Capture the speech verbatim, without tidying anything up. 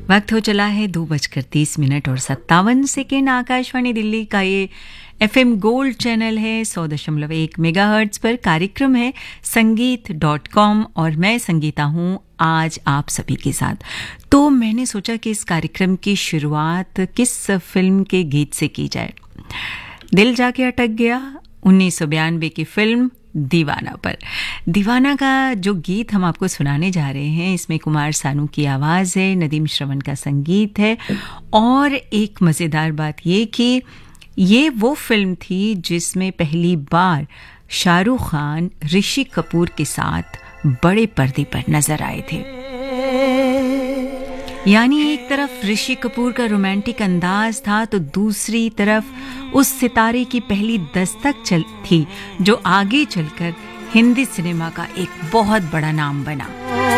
वक्त हो चला है दो बजकर तीस मिनट और सत्तावन सेकेंड। आकाशवाणी दिल्ली का ये एफएम गोल्ड चैनल है सौ दशमलव एक मेगाहर्ट्ज पर। कार्यक्रम है संगीत डॉट कॉम और मैं संगीता हूँ आज आप सभी के साथ। तो मैंने सोचा कि इस कार्यक्रम की शुरुआत किस फिल्म के गीत से की जाए। दिल जाके अटक गया उन्नीस सौ बयानवे की फिल्म दीवाना पर। दीवाना का जो गीत हम आपको सुनाने जा रहे हैं, इसमें कुमार सानू की आवाज़ है, नदीम श्रवण का संगीत है। और एक मज़ेदार बात ये कि ये वो फिल्म थी जिसमें पहली बार शाहरुख खान ऋषि कपूर के साथ बड़े पर्दे पर नजर आए थे। यानी एक तरफ ऋषि कपूर का रोमांटिक अंदाज था तो दूसरी तरफ उस सितारे की पहली दस्तक चल थी जो आगे चलकर हिंदी सिनेमा का एक बहुत बड़ा नाम बना।